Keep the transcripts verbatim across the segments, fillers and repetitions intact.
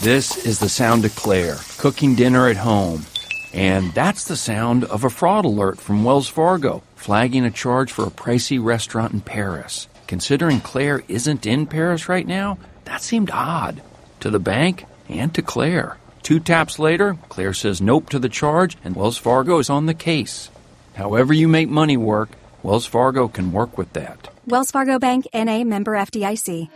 This is the sound of Claire, cooking dinner at home. And that's the sound of a fraud alert from Wells Fargo, flagging a charge for a pricey restaurant in Paris. Considering Claire isn't in Paris right now, that seemed odd. To the bank and to Claire. Two taps later, Claire says nope to the charge, and Wells Fargo is on the case. However you make money work, Wells Fargo can work with that. Wells Fargo Bank, N A, member F D I C.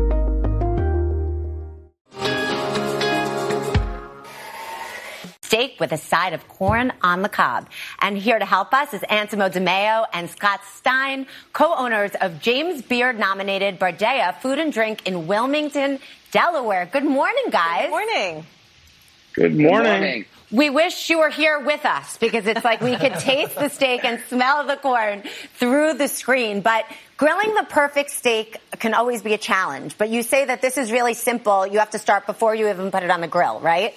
Steak with a side of corn on the cob. And here to help us is Ansimo DeMeo and Scott Stein, co-owners of James Beard-nominated Bardea Food and Drink in Wilmington, Delaware. Good morning, guys. Good morning. Good morning. Good morning. We wish you were here with us because it's like we could taste the steak and smell the corn through the screen. But grilling the perfect steak can always be a challenge. But you say that this is really simple. You have to start before you even put it on the grill, right?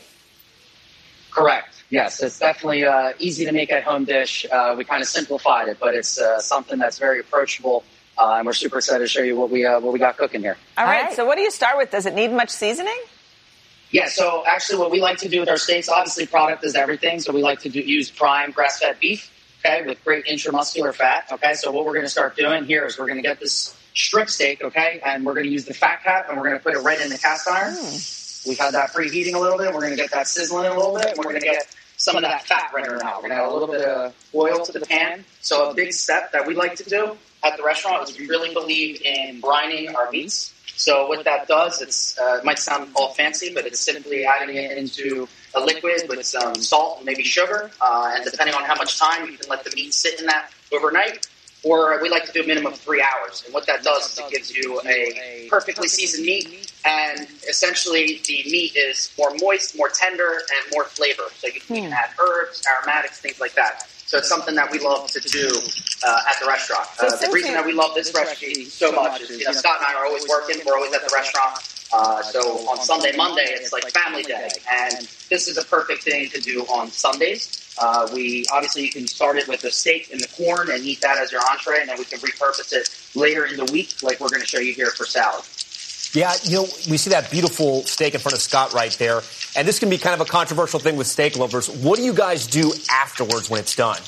Correct. Yes, it's definitely uh, easy to make at home dish. Uh, we kind of simplified it, but it's uh, something that's very approachable, uh, and we're super excited to show you what we uh, what we got cooking here. All right, All right. So what do you start with? Does it need much seasoning? Yeah. So actually, what we like to do with our steaks, obviously, product is everything. So we like to do, use prime grass-fed beef, okay, with great intramuscular fat. Okay. So what we're going to start doing here is we're going to get this strip steak, okay, and we're going to use the fat cap, and we're going to put it right in the cast iron. Mm. We've had that preheating a little bit. We're going to get that sizzling a little bit. And we're going to get some of that fat rendering out. We're going to add a little bit of oil to the pan. So a big step that we like to do at the restaurant is we really believe in brining our meats. So what that does, it's uh, it might sound all fancy, but it's simply adding it into a liquid with some salt and maybe sugar. Uh, and depending on how much time, you can let the meat sit in that overnight. Or we like to do a minimum of three hours. And what that does is it gives you a perfectly seasoned meat, and essentially the meat is more moist, more tender, and more flavor. So you can add herbs, aromatics, things like that. So it's something that we love to do uh, at the restaurant. Uh, the reason that we love this recipe so much is, you know, Scott and I are always working. We're always at the restaurant. Uh, so on Sunday, Monday, it's like family day. And this is a perfect thing to do on Sundays. Uh, we obviously you can start it with the steak and the corn and eat that as your entree, and then we can repurpose it later in the week, like we're going to show you here for salad. Yeah, you know, we see that beautiful steak in front of Scott right there, and this can be kind of a controversial thing with steak lovers. What do you guys do afterwards when it's done?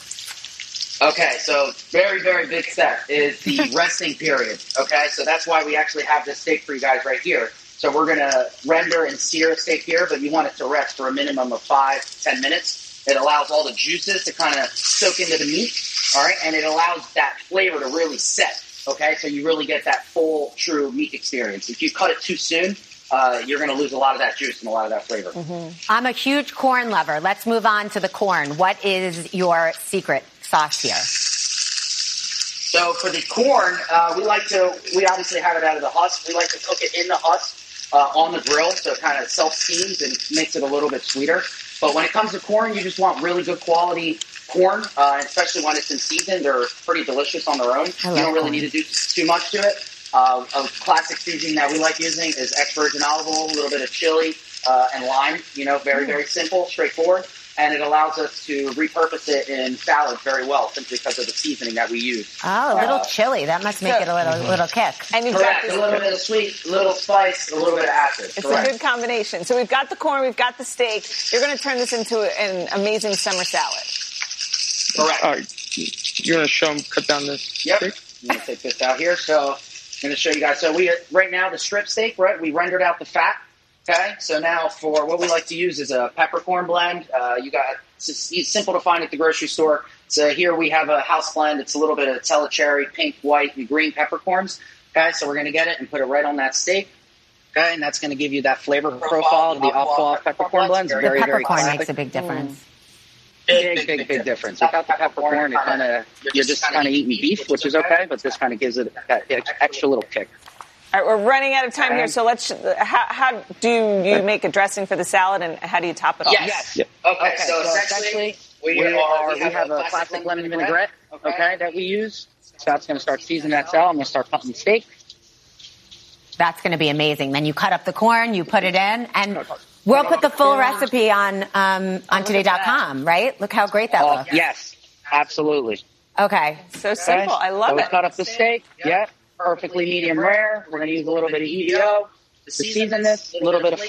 Okay, so very, very big step is the resting period. Okay, so that's why we actually have this steak for you guys right here. So we're going to render and sear a steak here, but you want it to rest for a minimum of five, ten minutes. It allows all the juices to kind of soak into the meat, all right? And it allows that flavor to really set, okay? So you really get that full, true meat experience. If you cut it too soon, uh, you're going to lose a lot of that juice and a lot of that flavor. Mm-hmm. I'm a huge corn lover. Let's move on to the corn. What is your secret sauce here? So for the corn, uh, we like to, we obviously have it out of the husk. We like to cook it in the husk uh, on the grill, so it kind of self-steams and makes it a little bit sweeter. But when it comes to corn, you just want really good quality corn, uh, especially when it's in season. They're pretty delicious on their own. You don't really corn. need to do too much to it. Uh, a classic seasoning that we like using is extra virgin olive oil, a little bit of chili, uh, and lime. You know, very, very simple, straightforward. And it allows us to repurpose it in salads very well, simply because of the seasoning that we use. Oh, a little uh, chili. That must make so, it a little little kick. And you've correct. got this a little bit of sweet, a little spice, a little bit of acid. It's correct. a good combination. So we've got the corn, we've got the steak. You're going to turn this into an amazing summer salad. Correct. All right. You're going to show them cut down this yep. steak? I'm going to take this out here. So I'm going to show you guys. So we right now, the strip steak, right, we rendered out the fat. Okay, so now for what we like to use is a peppercorn blend. Uh, you got it's, it's simple to find at the grocery store. So here we have a house blend. It's a little bit of telecherry, pink, white, and green peppercorns. Okay, so we're going to get it and put it right on that steak. Okay, and that's going to give you that flavor profile of the Alpha peppercorn blend. The very, peppercorn very makes a big difference. Mm. Big, big, big difference. Without the peppercorn, it kind of you're just kind of eating beef, which is okay, but this kind of gives it that extra little kick. All right, we're running out of time here, so let's. How, how do you make a dressing for the salad, and how do you top it off? Yes. yes. Okay, okay, so, so essentially, we, we, are, we have, have a classic lemon vinaigrette, okay, that we use. Scott's going to start seasoning that salad. I'm going to start cutting the steak. That's going to be amazing. Then you cut up the corn, you put it in, and we'll put the full recipe on um, on today dot com, right? Look how great that uh, looks. Yes, absolutely. Okay. So simple. I love so we it. Cut up the steak. Yeah. Perfectly medium rare. We're going to use a little bit of E V O to season this, a little bit of